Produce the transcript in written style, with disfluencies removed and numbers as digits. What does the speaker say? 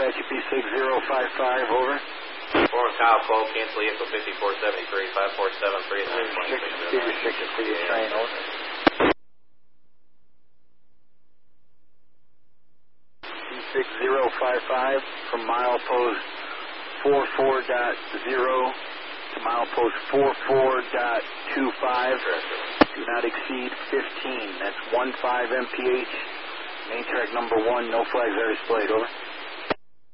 dispatch P6055, over. Foreman Kyle Poe, cancel Echo 5473, 5473 at 926. Restricted for your train, over. P6055 from milepost 44.0 to milepost 44.25. Do not exceed 15. That's 15 mph. Main track number 1, no flags are displayed, over.